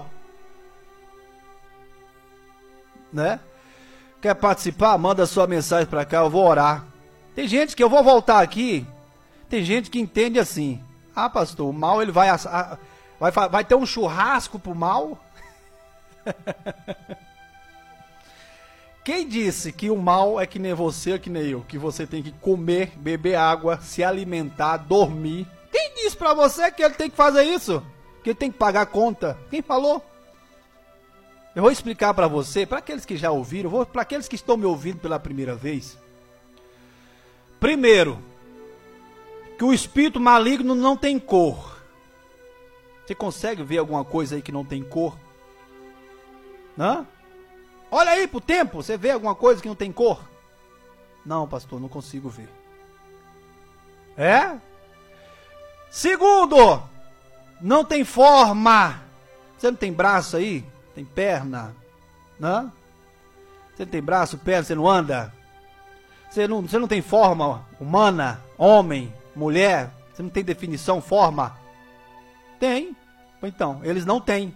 Né? Quer participar? Manda sua mensagem para cá, eu vou orar. Tem gente que eu vou voltar aqui, tem gente que entende assim, ah pastor, o mal ele vai, vai, vai ter um churrasco pro mal? Quem disse que o mal é que nem você, que nem eu, que você tem que comer, beber água, se alimentar, dormir? Quem disse pra você que ele tem que fazer isso? Que ele tem que pagar a conta? Quem falou? Eu vou explicar pra você, para aqueles que já ouviram, para aqueles que estão me ouvindo pela primeira vez. Primeiro, que o espírito maligno não tem cor. Você consegue ver alguma coisa aí que não tem cor? Hã? Olha aí pro tempo, você vê alguma coisa que não tem cor? Não, pastor, não consigo ver. É? Segundo, não tem forma. Você não tem braço aí? Tem perna? Hã? Você não tem braço, perna, você não anda? Você não, você não tem forma humana, homem, mulher? Você não tem definição, forma? Tem. Então, eles não têm.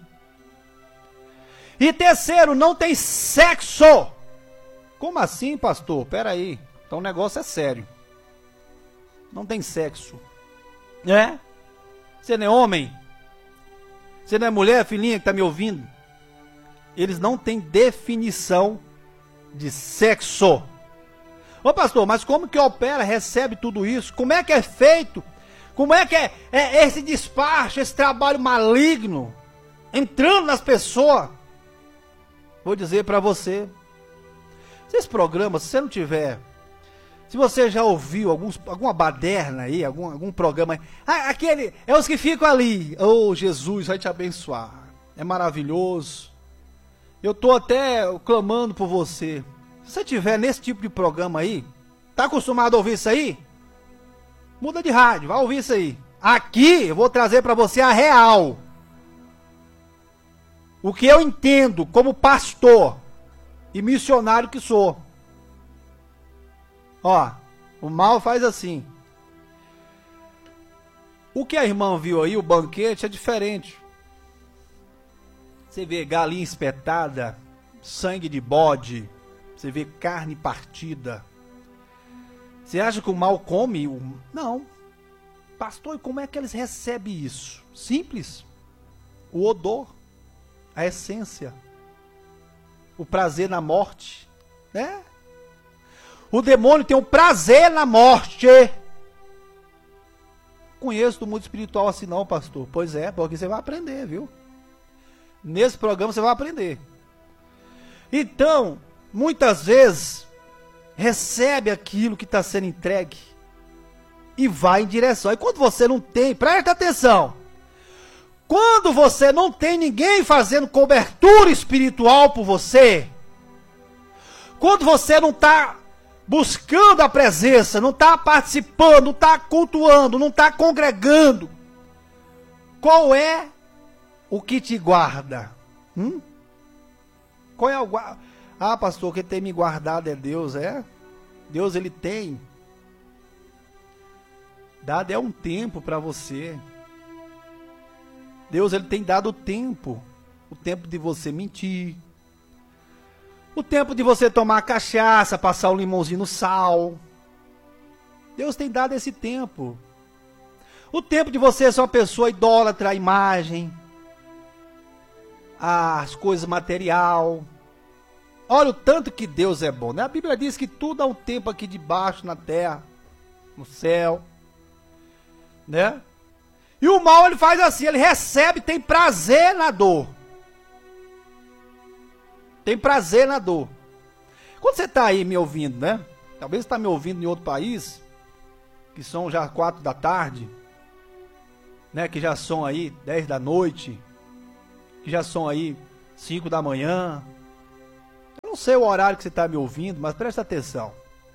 E terceiro, não tem sexo. Como assim, pastor? Pera aí. Então o negócio é sério. Não tem sexo. É? Você não é homem? Você não é mulher, filhinha, que está me ouvindo? Eles não têm definição de sexo. Ô pastor, mas como que opera, recebe tudo isso? Como é que é feito? Como é que é, é esse despacho, esse trabalho maligno entrando nas pessoas? Vou dizer para você. Esse programa, se você não tiver... Se você já ouviu alguns, alguma baderna aí, algum, algum programa... Ah, aquele, é os que ficam ali. Oh, Jesus vai te abençoar. É maravilhoso. Eu tô até clamando por você. Se você tiver nesse tipo de programa aí, tá acostumado a ouvir isso aí? Muda de rádio, vai ouvir isso aí. Aqui eu vou trazer para você a real. O que eu entendo como pastor e missionário que sou. Ó, o mal faz assim. O que a irmã viu aí, o banquete, é diferente. Você vê galinha espetada, sangue de bode, você vê carne partida. Você acha que o mal come? Não. Pastor, e como é que eles recebem isso? Simples. O odor, a essência, o prazer na morte, né? O demônio tem um prazer na morte. Conheço do mundo espiritual assim não, pastor. Pois é, porque você vai aprender, viu? Nesse programa você vai aprender. Então, muitas vezes, recebe aquilo que está sendo entregue e vai em direção. E quando você não tem, presta atenção. Quando você não tem ninguém fazendo cobertura espiritual por você, quando você não está buscando a presença, não está participando, não está cultuando, não está congregando, qual é o que te guarda? Hum? Qual é o guarda? Ah, pastor, quem tem me guardado é Deus, é? Deus, ele tem dado é um tempo para você. Deus, ele tem dado o tempo, o tempo de você mentir, o tempo de você tomar cachaça, passar um limãozinho no sal. Deus tem dado esse tempo. O tempo de você ser uma pessoa idólatra à imagem, às coisas material. Olha o tanto que Deus é bom, né? A Bíblia diz que tudo há um tempo aqui debaixo, na terra, no céu, né? E o mal, ele faz assim, ele recebe, tem prazer na dor. Tem prazer na dor. Quando você está aí me ouvindo, né? Talvez você está me ouvindo em outro país, que são já quatro da tarde. né, que já são aí dez da noite, que já são aí cinco da manhã. Eu não sei o horário que você está me ouvindo, mas presta atenção.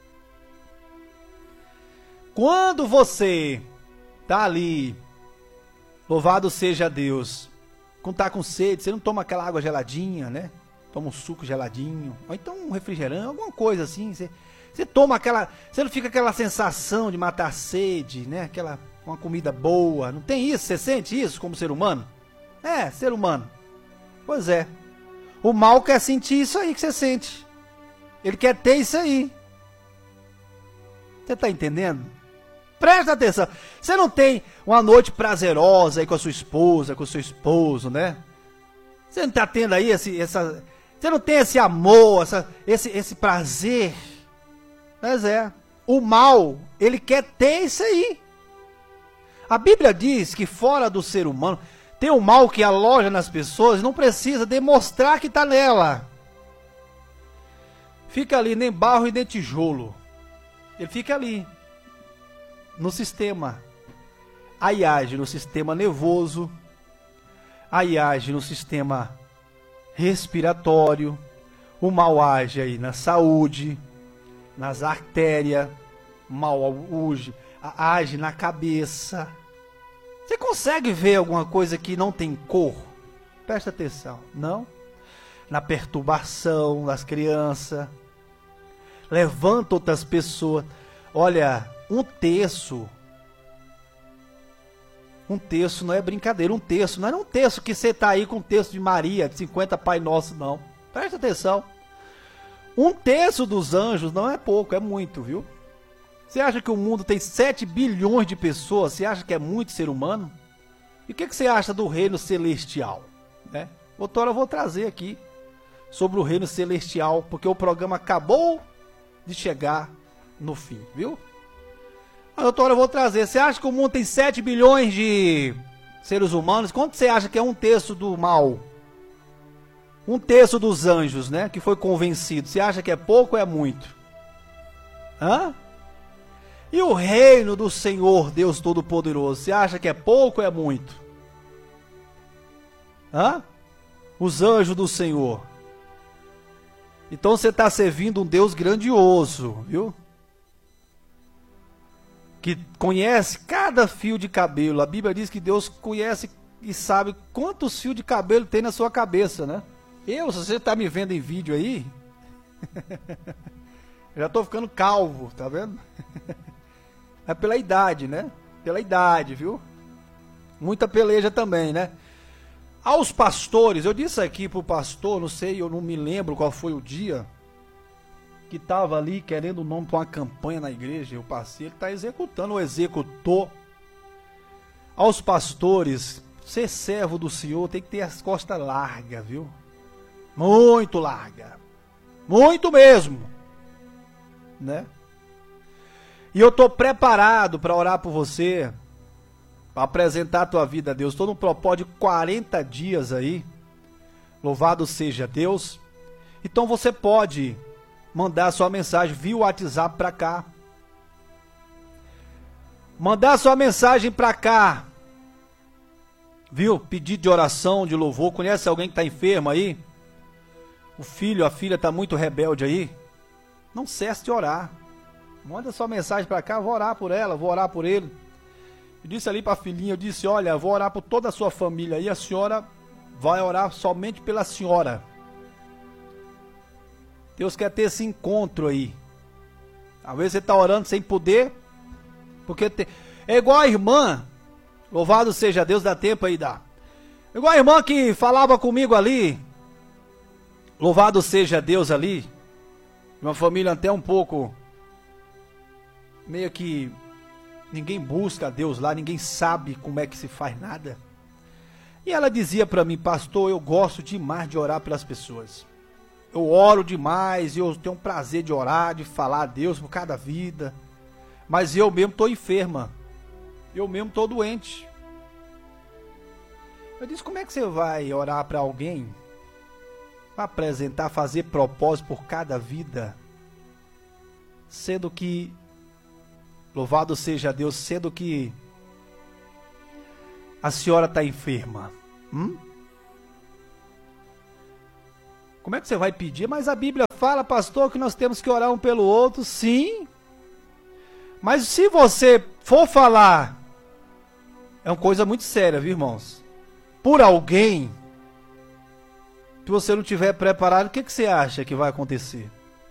Quando você tá ali, louvado seja Deus, quando tá com sede, você não toma aquela água geladinha, né? Toma um suco geladinho, ou então um refrigerante, alguma coisa assim. Você, você toma aquela, você não fica aquela sensação de matar a sede, né? Aquela, uma comida boa, não tem isso? Você sente isso como ser humano? É, ser humano. Pois é. O mal quer sentir isso aí que você sente. Ele quer ter isso aí. Você tá entendendo? Presta atenção. Você não tem uma noite prazerosa aí com a sua esposa, com o seu esposo, né? Você não tá tendo aí esse, essa... Você não tem esse amor, essa, esse, esse prazer. Mas é. O mal, ele quer ter isso aí. A Bíblia diz que fora do ser humano, tem um mal que aloja nas pessoas e não precisa demonstrar que está nela. Fica ali, nem barro e nem tijolo. Ele fica ali. No sistema. Aí age no sistema nervoso. Aí age no sistema respiratório. O mal age aí na saúde, nas artérias. O mal age, age na cabeça. Você consegue ver alguma coisa que não tem cor? Presta atenção. Não? Na perturbação das crianças. Levanta outras pessoas. Olha, um terço. Um terço não é brincadeira. Um terço não é um terço que você está aí com o terço de Maria, de cinquenta Pai Nosso, não. Presta atenção. Um terço dos anjos não é pouco, é muito, viu? Você acha que o mundo tem sete bilhões de pessoas? Você acha que é muito ser humano? E o que, que você acha do reino celestial? Né? Outra hora eu vou trazer aqui sobre o reino celestial, porque o programa acabou de chegar no fim, viu? Mas outra hora eu vou trazer. Você acha que o mundo tem sete bilhões de seres humanos? Quanto você acha que é um terço do mal? Um terço dos anjos, né? Que foi convencido. Você acha que é pouco ou é muito? Hã? E o reino do Senhor, Deus Todo-Poderoso, você acha que é pouco ou é muito? Hã? Os anjos do Senhor. Então você está servindo um Deus grandioso, viu? Que conhece cada fio de cabelo. A Bíblia diz que Deus conhece e sabe quantos fios de cabelo tem na sua cabeça, né? Eu, se você está me vendo em vídeo aí, já estou ficando calvo, tá vendo? É pela idade, né? Pela idade, viu? Muita peleja também, né? Aos pastores, eu disse aqui pro pastor, não sei, eu não me lembro qual foi o dia, que estava ali querendo o nome para uma campanha na igreja, eu passei, ele está executando, ou executou. Aos pastores, ser servo do Senhor tem que ter as costas largas, viu? Muito larga. Muito mesmo. Né? E eu estou preparado para orar por você, para apresentar a tua vida a Deus. Estou num propósito de quarenta dias aí. Louvado seja Deus. Então você pode mandar sua mensagem via WhatsApp para cá. Mandar sua mensagem para cá. Viu? Pedido de oração, de louvor. Conhece alguém que está enfermo aí? O filho, a filha está muito rebelde aí? Não cesse de orar. Manda sua mensagem para cá, vou orar por ela, vou orar por ele. Eu disse ali para a filhinha, eu disse, olha, vou orar por toda a sua família. E a senhora vai orar somente pela senhora. Deus quer ter esse encontro aí. Às vezes você está orando sem poder. Porque te... é igual a irmã. Louvado seja Deus, dá tempo aí, dá. É igual a irmã que falava comigo ali. Louvado seja Deus ali. Uma família até um pouco... meio que ninguém busca a Deus lá, ninguém sabe como é que se faz nada. E ela dizia para mim, pastor, eu gosto demais de orar pelas pessoas. Eu oro demais, eu tenho um prazer de orar, de falar a Deus por cada vida. Mas eu mesmo estou enferma. Eu mesmo estou doente. Eu disse, como é que você vai orar para alguém? Para apresentar, fazer propósito por cada vida? Sendo que... Louvado seja Deus, sendo que a senhora está enferma? Hum? Como é que você vai pedir? Mas a Bíblia fala, pastor, que nós temos que orar um pelo outro. Sim. Mas se você for falar, é uma coisa muito séria, viu, irmãos? Por alguém, se você não estiver preparado, o que, que você acha que vai acontecer?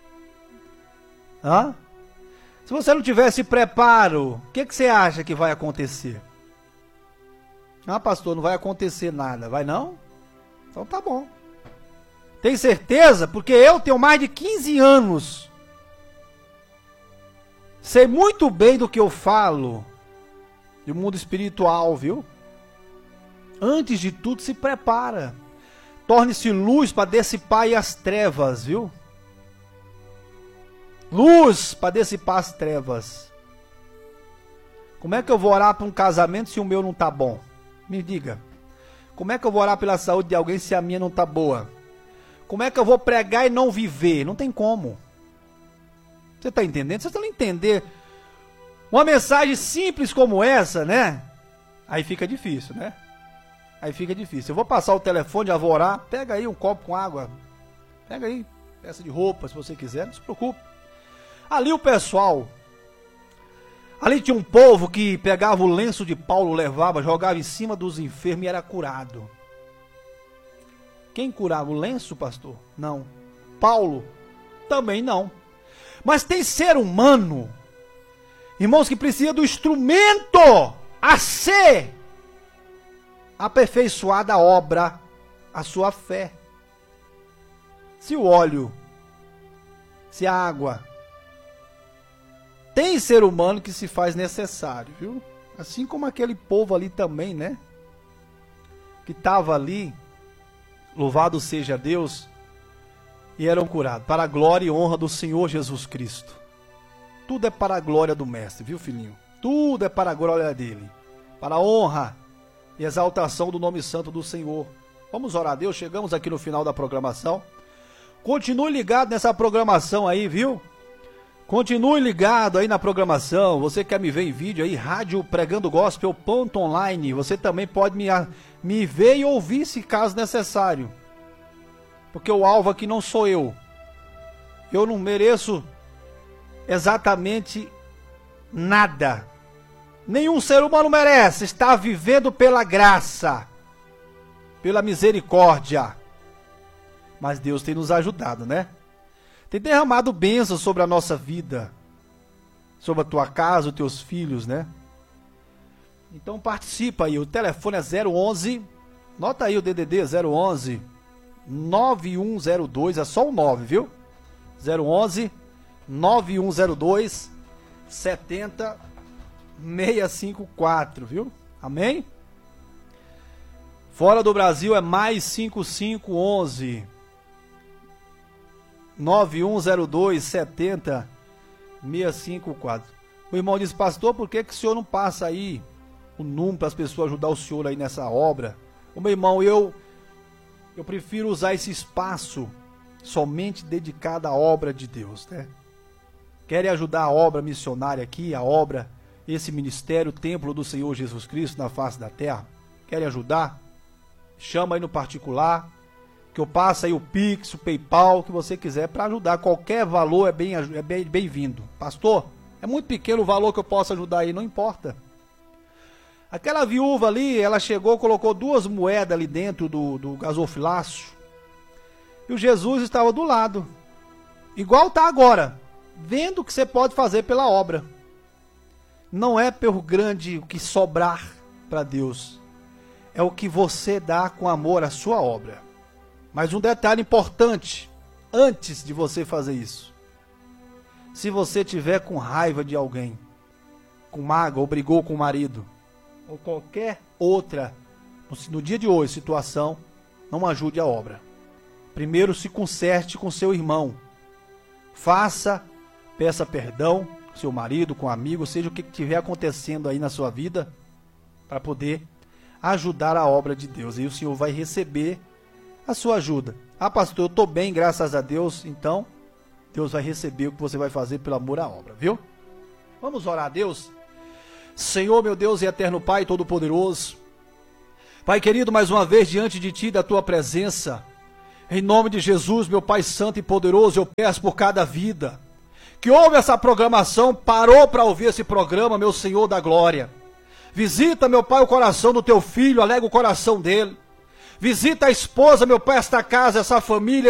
Hã? Se você não tiver esse preparo, o que, que você acha que vai acontecer? Ah, pastor, não vai acontecer nada. Vai não? Então tá bom. Tem certeza? Porque eu tenho mais de quinze anos. Sei muito bem do que eu falo. Do mundo espiritual, viu? Antes de tudo, se prepara. Torne-se luz para dissipar aí as trevas, viu? Luz para dissipar as trevas. Como é que eu vou orar para um casamento se o meu não tá bom? Me diga. Como é que eu vou orar pela saúde de alguém se a minha não tá boa? Como é que eu vou pregar e não viver? Não tem como. Você está entendendo? Você não entender uma mensagem simples como essa, né? Aí fica difícil, né? Aí fica difícil. Eu vou passar o telefone, já vou orar. Pega aí um copo com água. Pega aí, peça de roupa, se você quiser. Não se preocupe. Ali o pessoal... Ali tinha um povo que pegava o lenço de Paulo, levava, jogava em cima dos enfermos e era curado. Quem curava? O lenço, pastor? Não. Paulo? Também não. Mas tem ser humano, irmãos, que precisa do instrumento a ser aperfeiçoada a obra, a sua fé. Se o óleo, se a água, tem ser humano que se faz necessário, viu? Assim como aquele povo ali também, né? Que estava ali, louvado seja Deus, e eram curados, para a glória e honra do Senhor Jesus Cristo. Tudo é para a glória do Mestre, viu, filhinho? Tudo é para a glória dele, para a honra e exaltação do nome santo do Senhor. Vamos orar a Deus, chegamos aqui no final da programação. Continue ligado nessa programação aí, viu? Continue ligado aí na programação. Você quer me ver em vídeo aí, rádio pregando gospel ponto online. Você também pode me, me ver e ouvir se caso necessário. Porque o alvo aqui não sou eu. Eu não mereço exatamente nada. Nenhum ser humano merece estar vivendo pela graça, pela misericórdia. Mas Deus tem nos ajudado, né? Tem derramado bênçãos sobre a nossa vida, sobre a tua casa, os teus filhos, né? Então participa aí, o telefone é zero onze, nota aí o D D D zero onze, nove um zero dois, é só o nove, viu? zero onze, nove um zero dois, sete zero seis cinco quatro, viu? Amém? Fora do Brasil é mais cinco cinco onze, nove um zero dois, sete zero seis cinco quatro. O irmão diz, pastor, por que, que o senhor não passa aí o número para as pessoas ajudar o senhor aí nessa obra? O meu irmão, eu, eu prefiro usar esse espaço somente dedicado à obra de Deus, né? Querem ajudar a obra missionária aqui, a obra, esse ministério, o templo do Senhor Jesus Cristo na face da terra? Querem ajudar? Chama aí no particular, que eu passo aí o Pix, o PayPal, o que você quiser, para ajudar. Qualquer valor é bem, é bem, bem-vindo. Pastor, é muito pequeno o valor que eu posso ajudar aí, não importa. Aquela viúva ali, ela chegou, colocou duas moedas ali dentro do, do gasofilácio, e o Jesus estava do lado, igual está agora, vendo o que você pode fazer pela obra. Não é pelo grande o que sobrar para Deus, é o que você dá com amor à sua obra. Mas um detalhe importante, antes de você fazer isso. Se você tiver com raiva de alguém, com mágoa, ou brigou com o marido, ou qualquer outra, no dia de hoje, situação, não ajude a obra. Primeiro se conserte com seu irmão. Faça, peça perdão com seu marido, com um amigo, seja o que estiver acontecendo aí na sua vida, para poder ajudar a obra de Deus. E o Senhor vai receber a sua ajuda. Ah, pastor, eu estou bem, graças a Deus. Então, Deus vai receber o que você vai fazer pelo amor à obra, viu? Vamos orar a Deus? Senhor, meu Deus e eterno Pai Todo-Poderoso, Pai querido, mais uma vez diante de Ti, da Tua presença, em nome de Jesus, meu Pai santo e poderoso, eu peço por cada vida que ouve essa programação, parou para ouvir esse programa, meu Senhor da glória. Visita, meu Pai, o coração do Teu filho, alega o coração dele. Visita a esposa, meu Pai, esta casa, essa família,